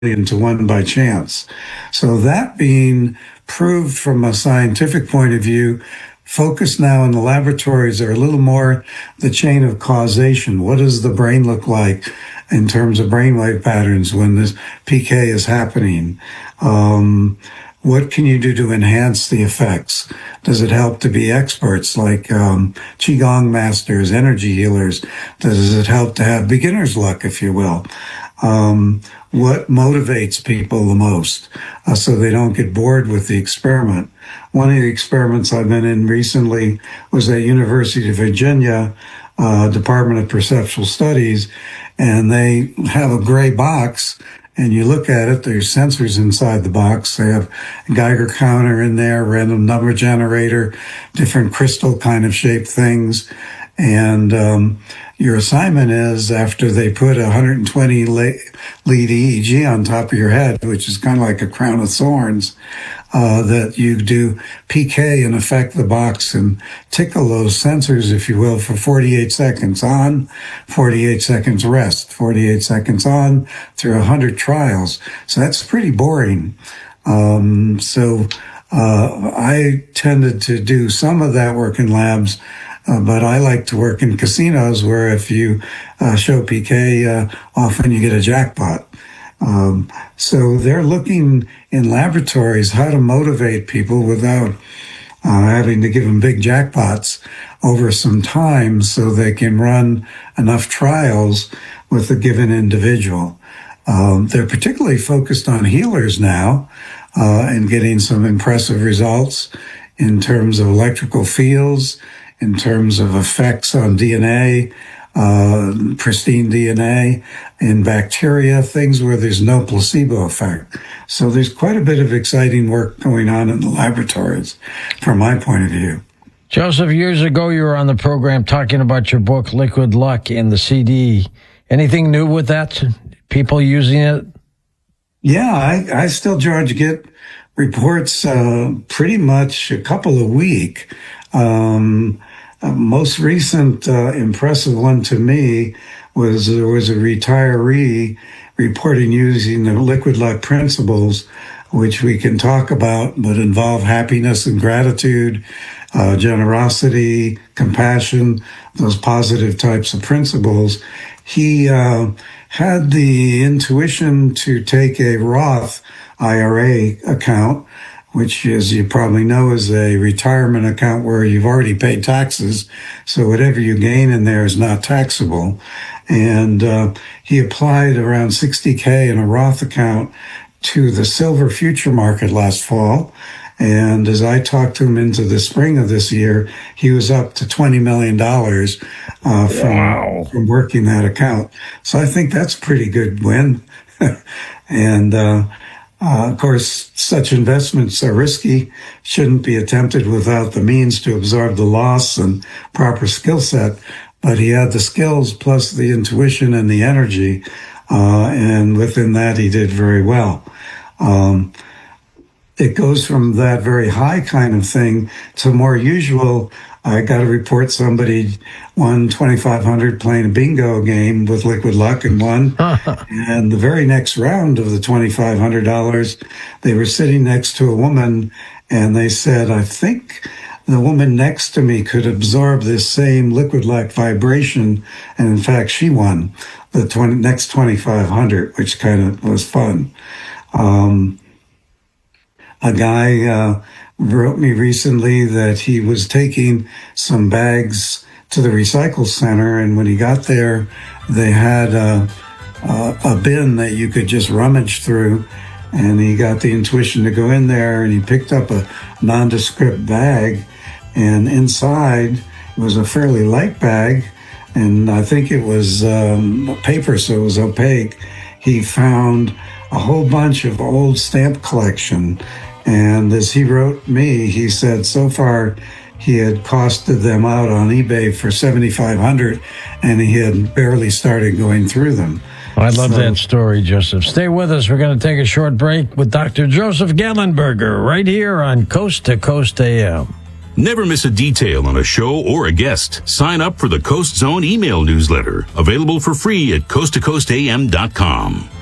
to one by chance. So that being proved from a scientific point of view, focus now in the laboratories are a little more the chain of causation. What does the brain look like in terms of brainwave patterns when this PK is happening? What can you do to enhance the effects? Does it help to be experts like Qigong masters, energy healers? Does it help to have beginner's luck, if you will? What motivates people the most so they don't get bored with the experiment? One of the experiments I've been in recently was at University of Virginia, Department of Perceptual Studies, and they have a gray box. And you look at it, there's sensors inside the box. They have a Geiger counter in there, random number generator, different crystal kind of shaped things. And your assignment is, after they put a 120 lead EEG on top of your head, which is kind of like a crown of thorns, that you do PK and affect the box and tickle those sensors, if you will, for 48 seconds on, 48 seconds rest, 48 seconds on, through 100 trials. So that's pretty boring. I tended to do some of that work in labs, but I like to work in casinos where if you show PK, often you get a jackpot. So they're looking in laboratories how to motivate people without having to give them big jackpots over some time so they can run enough trials with a given individual. They're particularly focused on healers now and getting some impressive results in terms of electrical fields, in terms of effects on DNA, pristine DNA in bacteria, things where there's no placebo effect. So there's quite a bit of exciting work going on in the laboratories from my point of view. Joseph, years ago you were on the program talking about your book, Liquid Luck, in the CD. Anything new with that? People using it? Yeah, I still, George, get reports pretty much a couple a week. Most recent impressive one to me was there was a retiree reporting using the Liquid Luck principles, which we can talk about, but involve happiness and gratitude, generosity, compassion, those positive types of principles. He had the intuition to take a Roth IRA account, which, as you probably know, is a retirement account where you've already paid taxes. So whatever you gain in there is not taxable. And he applied around $60K in a Roth account to the silver future market last fall. And as I talked to him into the spring of this year, he was up to $20 million from working that account. So I think that's a pretty good win. And of course, such investments are risky, shouldn't be attempted without the means to absorb the loss and proper skill set. But he had the skills plus the intuition and the energy, and within that he did very well. It goes from that very high kind of thing to more usual. I got to report somebody won 2,500 playing a bingo game with Liquid Luck and won. And the very next round of the $2,500, they were sitting next to a woman and they said, I think the woman next to me could absorb this same Liquid Luck vibration. And in fact, she won the next 2,500, which kind of was fun. A guy wrote me recently that he was taking some bags to the recycle center, and when he got there, they had a bin that you could just rummage through, and he got the intuition to go in there, and he picked up a nondescript bag, and inside was a fairly light bag, and I think it was paper, so it was opaque. He found a whole bunch of old stamp collection. And as he wrote me, he said so far he had costed them out on eBay for $7,500, and he had barely started going through them. I love that story, Joseph. Stay with us. We're going to take a short break with Dr. Joseph Gallenberger right here on Coast to Coast AM. Never miss a detail on a show or a guest. Sign up for the Coast Zone email newsletter, available for free at coasttocoastam.com.